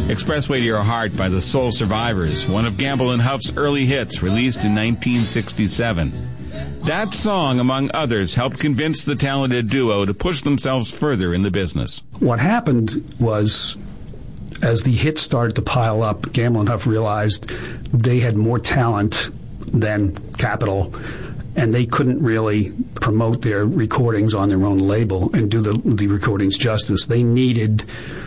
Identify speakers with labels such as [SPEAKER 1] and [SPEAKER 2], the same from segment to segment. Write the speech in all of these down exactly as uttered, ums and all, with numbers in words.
[SPEAKER 1] Expressway to Your Heart by the Soul Survivors, one of Gamble and Huff's early hits, released in nineteen sixty-seven. That song, among others, helped convince the talented duo to push themselves further in the business.
[SPEAKER 2] What happened was, as the hits started to pile up, Gamble and Huff realized they had more talent than Capitol, and they couldn't really promote their recordings on their own label and do the, the recordings justice. They needed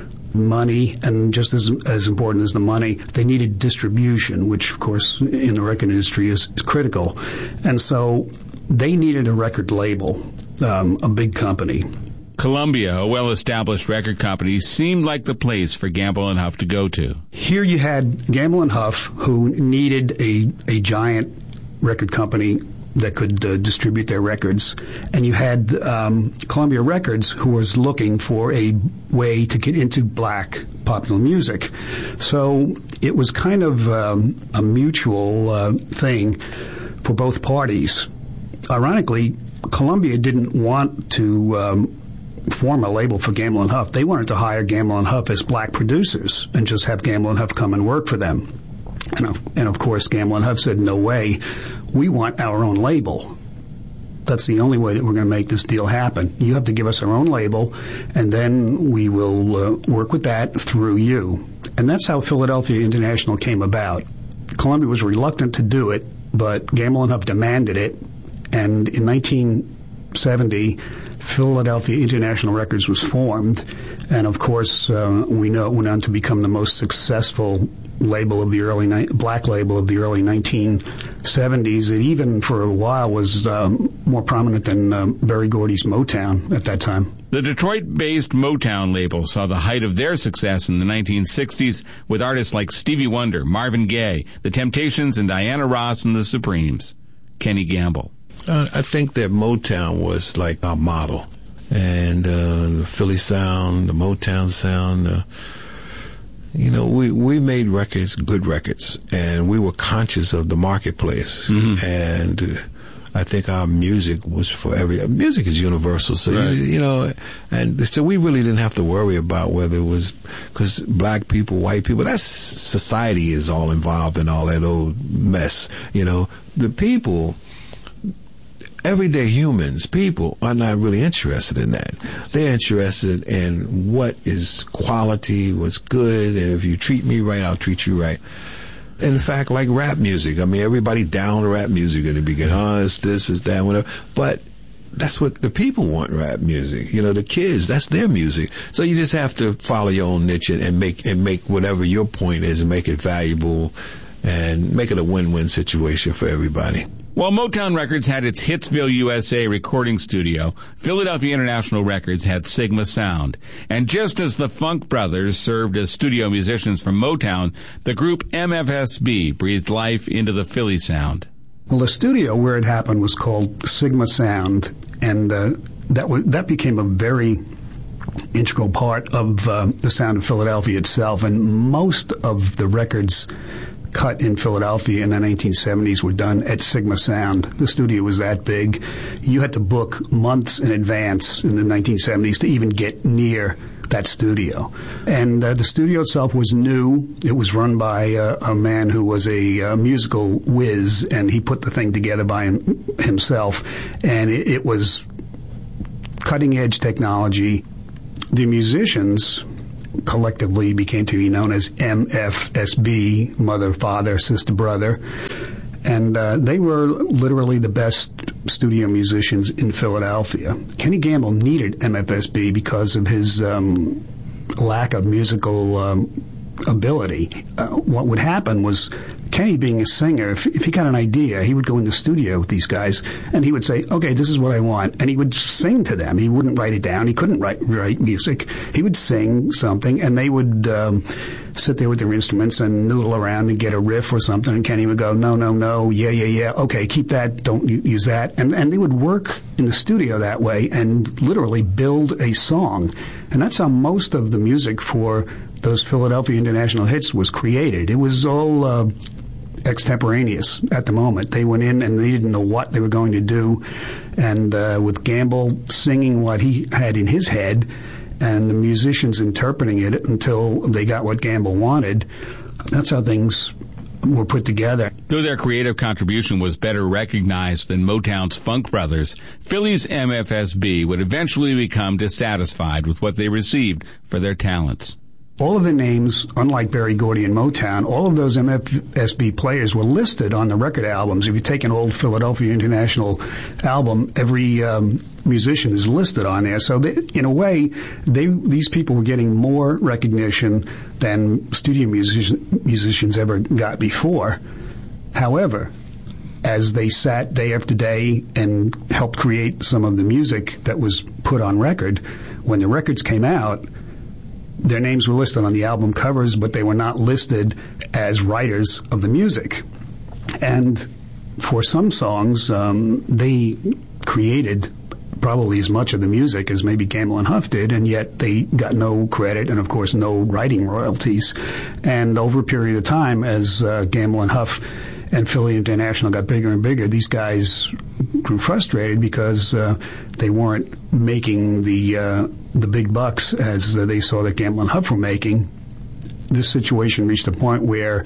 [SPEAKER 2] money, and just as as important as the money, they needed distribution, which, of course, in the record industry is, is critical. And so they needed a record label, um, a big company.
[SPEAKER 1] Columbia, a well-established record company, seemed like the place for Gamble and Huff to go to.
[SPEAKER 2] Here you had Gamble and Huff, who needed a, a giant record company that could uh, distribute their records, and you had um, Columbia Records, who was looking for a way to get into black popular music. So it was kind of um, a mutual uh, thing for both parties. Ironically, Columbia didn't want to um, form a label for Gamble and Huff. They wanted to hire Gamble and Huff as black producers and just have Gamble and Huff come and work for them. And of, and of course, Gamble and Huff said, no way. We want our own label. That's the only way that we're going to make this deal happen. You have to give us our own label, and then we will uh, work with that through you. And that's how Philadelphia International came about. Columbia was reluctant to do it, but Gamble and Huff demanded it. And in nineteen seventy, Philadelphia International Records was formed. And of course, uh, we know it went on to become the most successful label of the early ni- black label of the early nineteen seventies. It even for a while was um, more prominent than um, Berry Gordy's Motown at that time.
[SPEAKER 1] The Detroit-based Motown label saw the height of their success in the nineteen sixties with artists like Stevie Wonder, Marvin Gaye, The Temptations, and Diana Ross and the Supremes. Kenny Gamble.
[SPEAKER 3] Uh, I think that Motown was like our model, and uh, the Philly sound, the Motown sound. Uh, You know, we, we made records, good records, and we were conscious of the marketplace. Mm-hmm. And uh, I think our music was for every, music is universal. So, right. you, you know, and so we really didn't have to worry about whether it was, because black people, white people, that's society is all involved in all that old mess. You know, the people, everyday humans, people are not really interested in that. They're interested in what is quality, what's good, and if you treat me right, I'll treat you right. In fact, like rap music, I mean, everybody down to rap music in the beginning. Oh, it's this, it's that, whatever. But that's what the people want, rap music. You know, the kids, that's their music. So you just have to follow your own niche and, and make and make whatever your point is and make it valuable and make it a win-win situation for everybody.
[SPEAKER 1] While Motown Records had its Hitsville, U S A recording studio, Philadelphia International Records had Sigma Sound. And just as the Funk Brothers served as studio musicians for Motown, the group M F S B breathed life into the Philly sound.
[SPEAKER 2] Well, the studio where it happened was called Sigma Sound, and uh, that w- that became a very integral part of uh, the sound of Philadelphia itself. And most of the records cut in Philadelphia in the nineteen seventies were done at Sigma Sound. The studio was that big. You had to book months in advance in the nineteen seventies to even get near that studio. And uh, the studio itself was new. It was run by uh, a man who was a uh, musical whiz, and he put the thing together by him, himself. And it, it was cutting-edge technology. The musicians collectively became to be known as M F S B, mother, father, sister, brother. And uh, they were literally the best studio musicians in Philadelphia. Kenny Gamble needed M F S B because of his um, lack of musical um, ability. Uh, what would happen was Kenny, being a singer, if, if he got an idea, he would go in the studio with these guys, and he would say, okay, this is what I want. And he would sing to them. He wouldn't write it down. He couldn't write, write music. He would sing something, and they would um, sit there with their instruments and noodle around and get a riff or something, and Kenny would go, no, no, no, yeah, yeah, yeah, okay, keep that, don't use that. And, and they would work in the studio that way and literally build a song. And that's how most of the music for those Philadelphia International hits was created. It was all uh, extemporaneous at the moment. They went in and they didn't know what they were going to do. And uh, with Gamble singing what he had in his head and the musicians interpreting it until they got what Gamble wanted. That's how things were put together.
[SPEAKER 1] Though their creative contribution was better recognized than Motown's Funk Brothers, Philly's M F S B would eventually become dissatisfied with what they received for their talents.
[SPEAKER 2] All of the names, unlike Berry Gordy and Motown, all of those M F S B players were listed on the record albums. If you take an old Philadelphia International album, every um, musician is listed on there. So they, in a way, they these people were getting more recognition than studio musician, musicians ever got before. However, as they sat day after day and helped create some of the music that was put on record, when the records came out, their names were listed on the album covers, but they were not listed as writers of the music. And for some songs, um, they created probably as much of the music as maybe Gamble and Huff did, and yet they got no credit and, of course, no writing royalties. And over a period of time, as uh, Gamble and Huff and Philly International got bigger and bigger, these guys grew frustrated because uh, they weren't making the uh, the big bucks as uh, they saw that Gamble and Huff were making. This situation reached a point where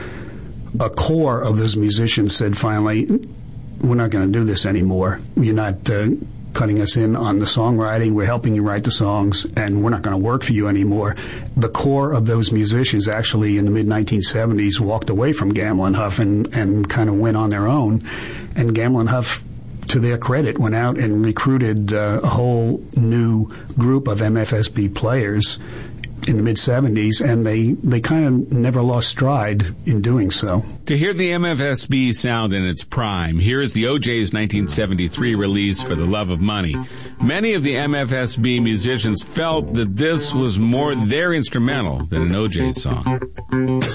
[SPEAKER 2] a core of those musicians said, finally, we're not going to do this anymore. You're not uh, cutting us in on the songwriting. We're helping you write the songs, and we're not going to work for you anymore. The core of those musicians actually in the mid nineteen seventies walked away from Gamble and Huff and, and kind of went on their own. And Gamble and Huff, to their credit, went out and recruited uh, a whole new group of M F S B players in the mid seventies, and they, they kind of never lost stride in doing so.
[SPEAKER 1] To hear the M F S B sound in its prime, here is the O J's nineteen seventy-three release, For the Love of Money. Many of the M F S B musicians felt that this was more their instrumental than an O J song.